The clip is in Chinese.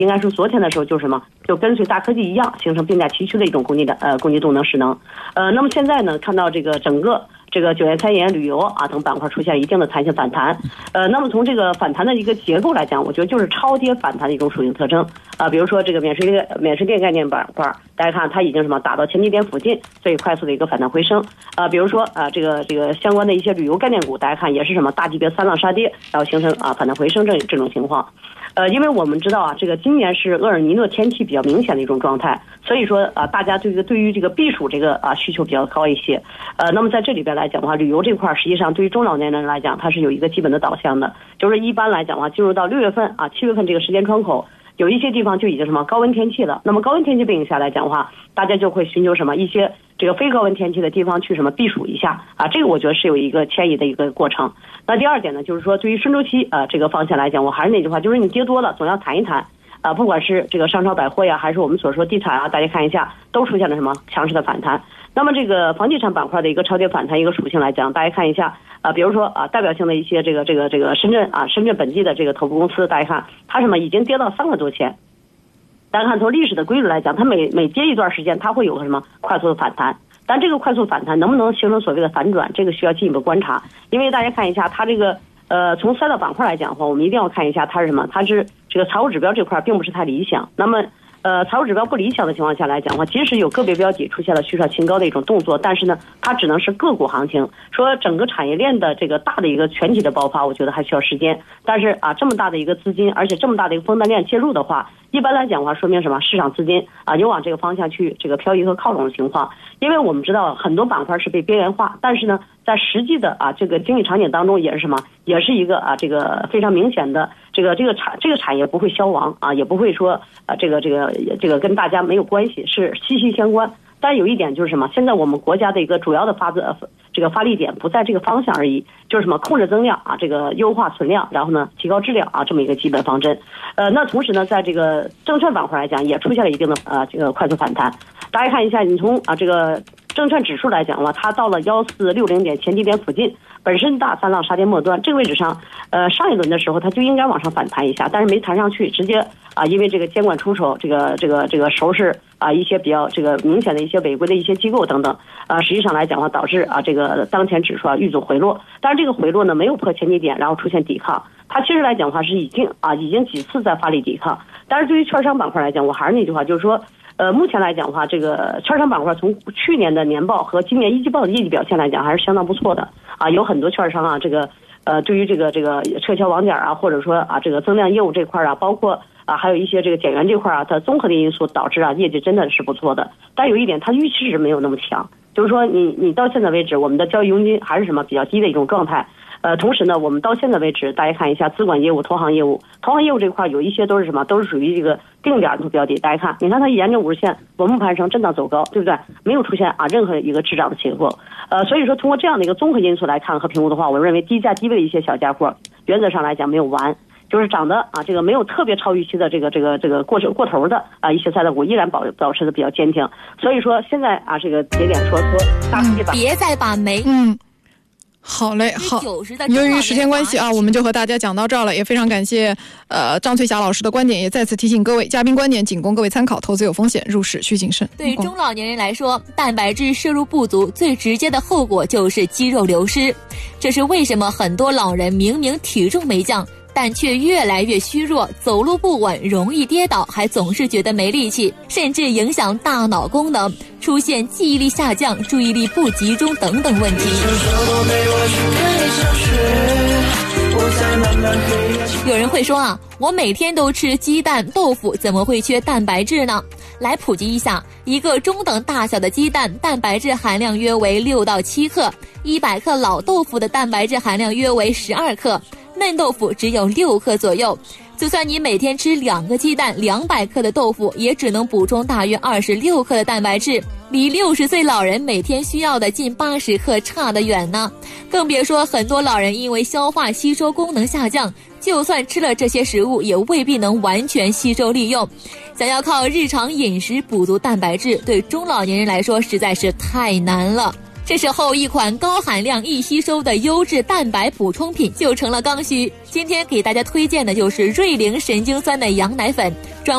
应该说昨天的时候就什么，就跟随大科技一样，形成并驾齐驱的一种供给动能势能。那么现在呢，看到这个整个这个酒店餐饮旅游啊等板块出现一定的弹性反弹，那么从这个反弹的一个结构来讲，我觉得就是超跌反弹的一种属性特征啊。比如说这个免税店概念板块，大家看它已经什么打到前低点附近，所以快速的一个反弹回升啊。比如说这个相关的一些旅游概念股，大家看也是什么大级别三浪杀跌，然后形成反弹回升这种情况。因为我们知道啊，这个今年是厄尔尼诺天气比较明显的一种状态，所以说大家对于这个避暑这个需求比较高一些。那么在这里边来讲的话，旅游这块实际上对于中老年人来讲，它是有一个基本的导向的，就是一般来讲的话，进入到6月份啊、7月份这个时间窗口，有一些地方就已经什么高温天气了。那么高温天气背景下来讲的话，大家就会寻求什么一些这个非高温天气的地方去什么避暑一下啊，这个我觉得是有一个迁移的一个过程。那第二点呢，就是说对于顺周期这个方向来讲，我还是那句话，就是你跌多了总要谈一谈啊，不管是这个商超百货呀，还是我们所说地产啊，大家看一下都出现了什么强势的反弹。那么这个房地产板块的一个超跌反弹一个属性来讲，大家看一下比如说代表性的一些这个深圳本地的这个头部公司，大家看它什么已经跌到3个多钱。大家看从历史的规律来讲，它每跌一段时间，它会有个什么快速的反弹。但这个快速反弹能不能形成所谓的反转，这个需要进一步观察。因为大家看一下它这个从赛道板块来讲的话，我们一定要看一下它是什么，它是这个财务指标这块并不是太理想。那么财务指标不理想的情况下来讲的话，即使有个别标的出现了续创新高的一种动作，但是呢，它只能是个股行情。说整个产业链的这个大的一个全体的爆发，我觉得还需要时间。但是这么大的一个资金，而且这么大的一个分单链介入的话，一般来讲的话，说明什么？市场资金有往这个方向去这个漂移和靠拢的情况。因为我们知道很多板块是被边缘化，但是呢，在实际的这个经济场景当中也是什么？也是一个这个非常明显的这个产业不会消亡也不会说这个跟大家没有关系，是息息相关。但有一点就是什么？现在我们国家的一个主要的发力点不在这个方向而已，就是什么控制增量这个优化存量，然后呢提高质量这么一个基本方针。那同时呢，在这个证券板块来讲，也出现了一定的这个快速反弹。大家看一下，你从这个证券指数来讲的话，它到了1460点前低点附近，本身大三浪杀跌末端这个位置上，上一轮的时候它就应该往上反弹一下，但是没弹上去，直接因为这个监管出手，这个收拾一些比较这个明显的一些违规的一些机构等等，实际上来讲的话，导致这个当前指数遇阻回落，但是这个回落呢没有破前低点，然后出现抵抗，它其实来讲的话是已经几次在发力抵抗。但是对于券商板块来讲，我还是那句话，就是说目前来讲的话，这个券商板块从去年的年报和今年一季报的业绩表现来讲，还是相当不错的有很多券商这个对于这个撤销网点或者说这个增量业务这块包括还有一些这个减员这块它综合的因素导致业绩真的是不错的。但有一点，它预期值没有那么强，就是说你到现在为止，我们的交易佣金还是什么比较低的一种状态。同时呢，我们到现在为止，大家看一下资管业务、投行业务这块有一些都是什么？都是属于这个定点的标的。大家看，你看它沿着50线稳步攀升，震荡走高，对不对？没有出现任何一个滞涨的情况。所以说通过这样的一个综合因素来看和评估的话，我认为低价低位的一些小家伙，原则上来讲没有完。就是涨的这个没有特别超预期的这个过头的一些赛道股依然保持的比较坚挺。所以说现在这个节点说大科技板别再把煤好嘞，好。由于时间关系我们就和大家讲到这儿了，也非常感谢张翠霞老师的观点，也再次提醒各位，嘉宾观点仅供各位参考，投资有风险，入市需谨慎。 对于中老年人来说，蛋白质摄入不足最直接的后果就是肌肉流失，这是为什么很多老人明明体重没降，但却越来越虚弱，走路不稳，容易跌倒，还总是觉得没力气，甚至影响大脑功能，出现记忆力下降、注意力不集中等等问题。有人会说我每天都吃鸡蛋、豆腐，怎么会缺蛋白质呢？来普及一下，一个中等大小的鸡蛋，蛋白质含量约为6到7克，100克老豆腐的蛋白质含量约为12克，嫩豆腐只有6克左右。就算你每天吃2个鸡蛋，200克的豆腐，也只能补充大约26克的蛋白质，离60岁老人每天需要的近80克差得远呢。更别说很多老人因为消化吸收功能下降，就算吃了这些食物，也未必能完全吸收利用。想要靠日常饮食补足蛋白质，对中老年人来说实在是太难了。这时候一款高含量易吸收的优质蛋白补充品就成了刚需。今天给大家推荐的就是瑞灵神经酸的羊奶粉，